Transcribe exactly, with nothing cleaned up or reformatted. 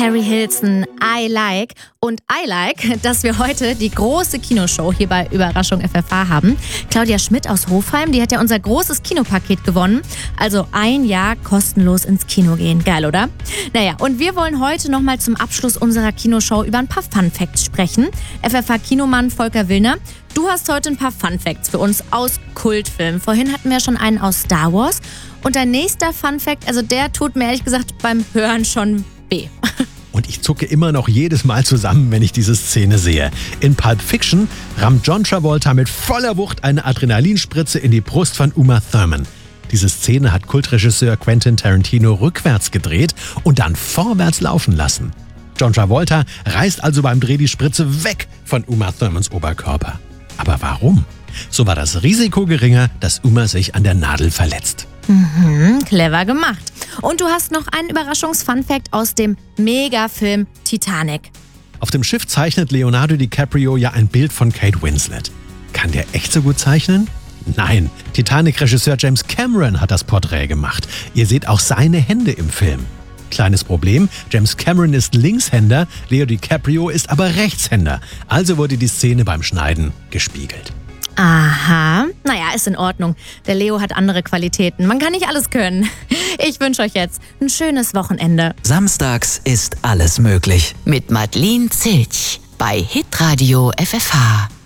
Carrie Hilson, I Like. Und I Like, dass wir heute die große Kinoshow hier bei Überraschung F F H haben. Claudia Schmidt aus Hofheim, die hat ja unser großes Kinopaket gewonnen. Also ein Jahr kostenlos ins Kino gehen. Geil, oder? Naja, und wir wollen heute nochmal zum Abschluss unserer Kinoshow über ein paar Fun-Facts sprechen. F F H-Kinomann Volker Willner, du hast heute ein paar Fun-Facts für uns aus Kultfilmen. Vorhin hatten wir schon einen aus Star Wars. Und dein nächster Fun-Fact, also der tut mir ehrlich gesagt beim Hören schon weh. Und ich zucke immer noch jedes Mal zusammen, wenn ich diese Szene sehe. In Pulp Fiction rammt John Travolta mit voller Wucht eine Adrenalinspritze in die Brust von Uma Thurman. Diese Szene hat Kultregisseur Quentin Tarantino rückwärts gedreht und dann vorwärts laufen lassen. John Travolta reißt also beim Dreh die Spritze weg von Uma Thurmans Oberkörper. Aber warum? So war das Risiko geringer, dass Uma sich an der Nadel verletzt. Mhm, clever gemacht. Und du hast noch einen Überraschungs-Funfact aus dem Megafilm Titanic. Auf dem Schiff zeichnet Leonardo DiCaprio ja ein Bild von Kate Winslet. Kann der echt so gut zeichnen? Nein, Titanic-Regisseur James Cameron hat das Porträt gemacht. Ihr seht auch seine Hände im Film. Kleines Problem, James Cameron ist Linkshänder, Leo DiCaprio ist aber Rechtshänder. Also wurde die Szene beim Schneiden gespiegelt. Aha, naja, ist in Ordnung. Der Leo hat andere Qualitäten. Man kann nicht alles können. Ich wünsche euch jetzt ein schönes Wochenende. Samstags ist alles möglich. Mit Madeleine Zilch bei Hitradio F F H.